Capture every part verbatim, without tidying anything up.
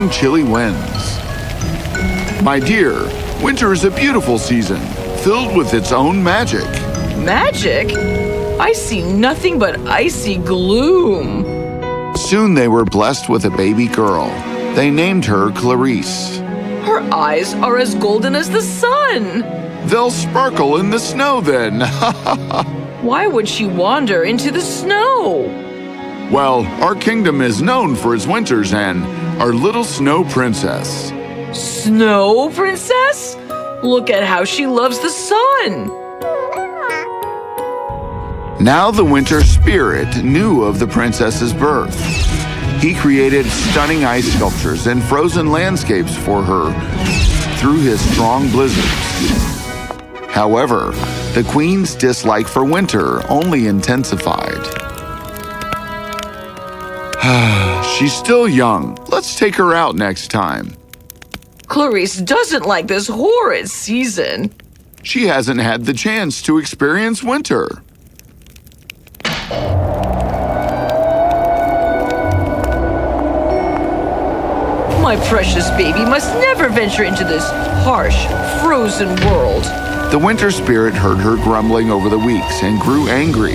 chilly winds. My dear, winter is a beautiful season, filled with its own magic. Magic? I see nothing but icy gloom. Soon they were blessed with a baby girl. They named her Clarice. Her eyes are as golden as the sun. They'll sparkle in the snow then. Why would she wander into the snow? Well, our kingdom is known for its winters and our little snow princess. Snow princess? Look at how she loves the sun. Now the winter spirit knew of the princess's birth. He created stunning ice sculptures and frozen landscapes for her through his strong blizzards. However, the queen's dislike for winter only intensified. She's still young. Let's take her out next time. Clarice doesn't like this horrid season. She hasn't had the chance to experience winter. My precious baby must never venture into this harsh, frozen world. The winter spirit heard her grumbling over the weeks and grew angry.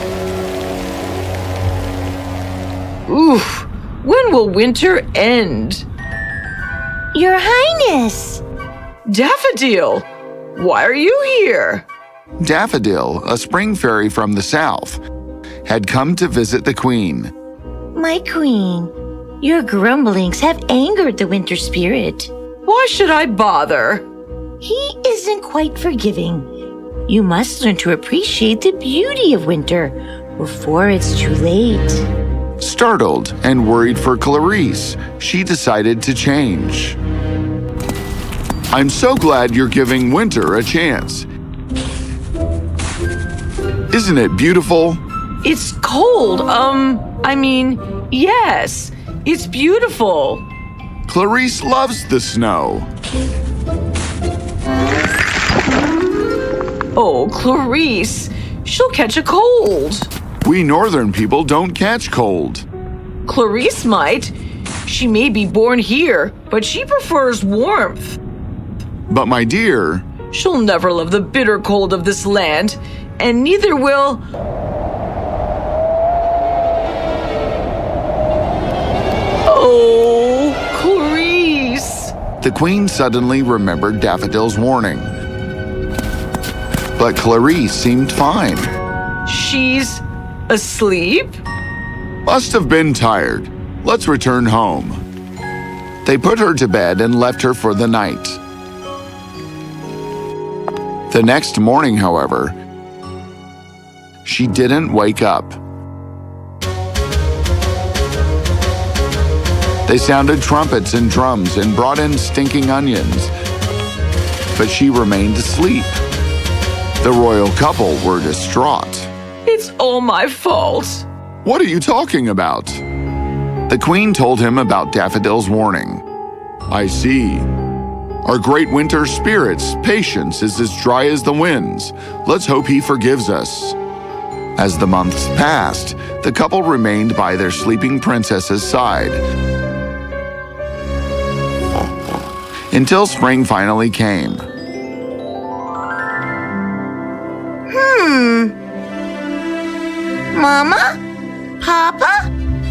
Oof, when will winter end? Your Highness! Daffodil, why are you here? Daffodil, a spring fairy from the south, had come to visit the queen. My queen, your grumblings have angered the winter spirit. Why should I bother? He isn't quite forgiving. You must learn to appreciate the beauty of winter before it's too late. Startled and worried for Clarice, she decided to change. I'm so glad you're giving winter a chance. Isn't it beautiful? It's cold. Um, I mean, yes, it's beautiful. Clarice loves the snow. Oh, Clarice, she'll catch a cold. We northern people don't catch cold. Clarice might. She may be born here, but she prefers warmth. But my dear, She'll never love the bitter cold of this land, and neither will... Oh, Clarice! the queen suddenly remembered Daffodil's warning. But Clarice seemed fine. She's asleep? Must have been tired. Let's return home. They put her to bed and left her for the night. The next morning, however, she didn't wake up. They sounded trumpets and drums and brought in stinking onions, but she remained asleep. The royal couple were distraught. It's all my fault. What are you talking about? The queen told him about Daffodil's warning. I see. Our great winter spirit's patience is as dry as the winds. Let's hope he forgives us. As the months passed, the couple remained by their sleeping princess's side. Until spring finally came. Hmm. Mama? Papa?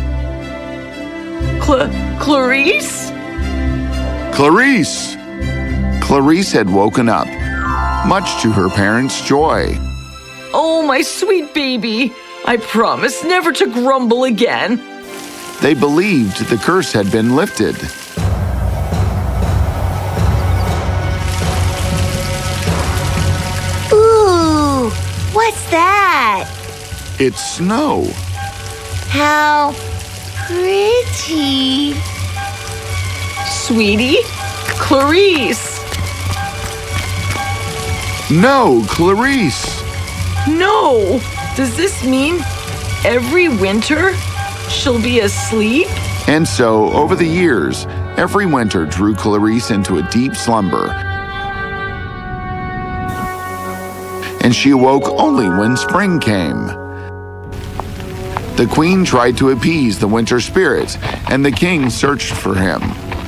Cla- Clarice? Clarice! Clarice had woken up, much to her parents' joy. Oh, my sweet baby. I promise never to grumble again. They believed the curse had been lifted. Ooh, what's that? It's snow. How pretty. Sweetie? Clarice? No, Clarice! No! Does this mean every winter she'll be asleep? And so, over the years, every winter drew Clarice into a deep slumber. And she awoke only when spring came. The queen tried to appease the winter spirits, and the king searched for him.